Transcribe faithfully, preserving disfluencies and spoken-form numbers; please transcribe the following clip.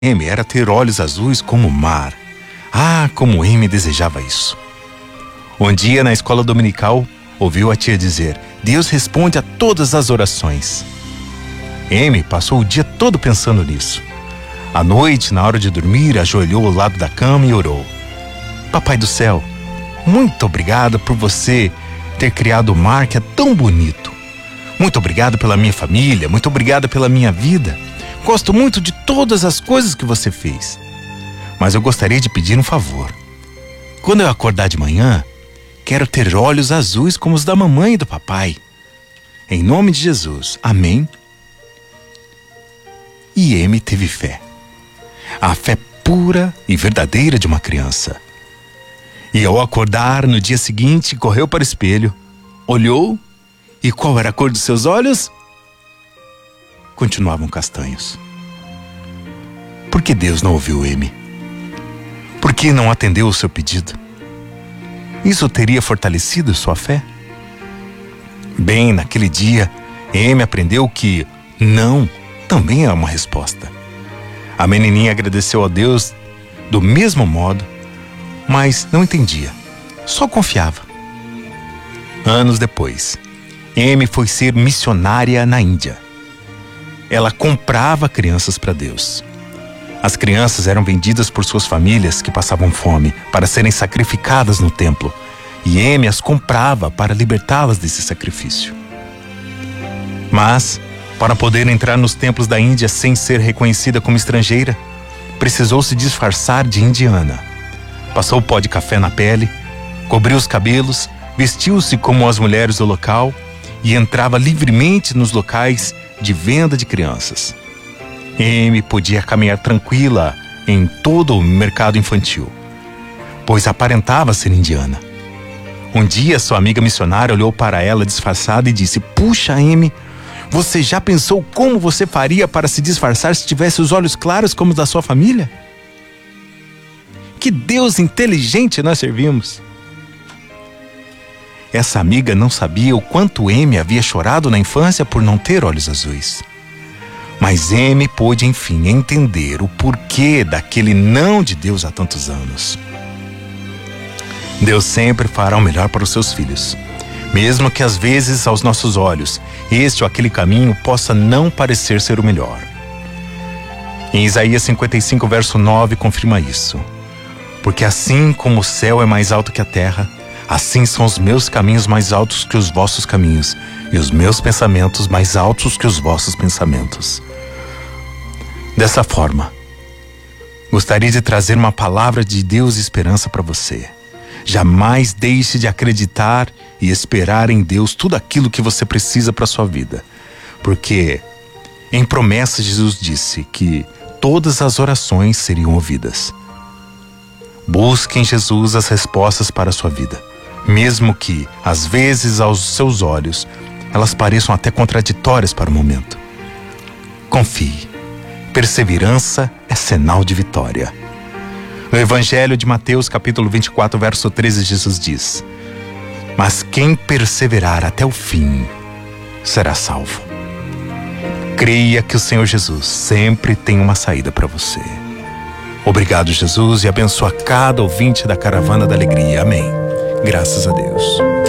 Amy era ter olhos azuis como o mar. Ah, como Amy desejava isso. Um dia, na escola dominical, ouviu a tia dizer: Deus responde a todas as orações. Amy passou o dia todo pensando nisso. À noite, na hora de dormir, ajoelhou ao lado da cama e orou: Papai do céu, muito obrigada por você ter criado o mar que é tão bonito. Muito obrigado pela minha família, muito obrigada pela minha vida. Gosto muito de todas as coisas que você fez. Mas eu gostaria de pedir um favor. Quando eu acordar de manhã, quero ter olhos azuis como os da mamãe e do papai. Em nome de Jesus, amém. E Amy teve fé. A fé pura e verdadeira de uma criança. E ao acordar no dia seguinte, correu para o espelho, olhou, e qual era a cor dos seus olhos? Continuavam castanhos. Por que Deus não ouviu Amy? Por que não atendeu o seu pedido? Isso teria fortalecido sua fé? Bem, naquele dia, Amy aprendeu que não também é uma resposta. A menininha agradeceu a Deus do mesmo modo, mas não entendia, só confiava. Anos depois, Amy foi ser missionária na Índia. Ela comprava crianças para Deus. As crianças eram vendidas por suas famílias que passavam fome para serem sacrificadas no templo, e Amy as comprava para libertá-las desse sacrifício. Mas, para poder entrar nos templos da Índia sem ser reconhecida como estrangeira, precisou se disfarçar de indiana. Passou pó de café na pele, cobriu os cabelos, vestiu-se como as mulheres do local e entrava livremente nos locais de venda de crianças. Amy podia caminhar tranquila em todo o mercado infantil, pois aparentava ser indiana. Um dia, sua amiga missionária olhou para ela disfarçada e disse: Puxa, Amy, você já pensou como você faria para se disfarçar se tivesse os olhos claros como os da sua família? Que Deus inteligente nós servimos! Essa amiga não sabia o quanto Amy havia chorado na infância por não ter olhos azuis. Mas Amy pôde, enfim, entender o porquê daquele não de Deus há tantos anos. Deus sempre fará o melhor para os seus filhos, mesmo que às vezes, aos nossos olhos, este ou aquele caminho possa não parecer ser o melhor. Em Isaías cinquenta e cinco, verso nove, confirma isso. Porque assim como o céu é mais alto que a terra, assim são os meus caminhos mais altos que os vossos caminhos, e os meus pensamentos mais altos que os vossos pensamentos. Dessa forma, gostaria de trazer uma palavra de Deus e esperança para você. Jamais deixe de acreditar e esperar em Deus tudo aquilo que você precisa para a sua vida. Porque em promessa Jesus disse que todas as orações seriam ouvidas. Busque em Jesus as respostas para a sua vida, mesmo que, às vezes, aos seus olhos, elas pareçam até contraditórias para o momento. Confie. Perseverança é sinal de vitória. No Evangelho de Mateus, capítulo vinte e quatro, verso treze, Jesus diz: Mas quem perseverar até o fim será salvo. Creia que o Senhor Jesus sempre tem uma saída para você. Obrigado, Jesus, e abençoa cada ouvinte da Caravana da Alegria. Amém. Graças a Deus.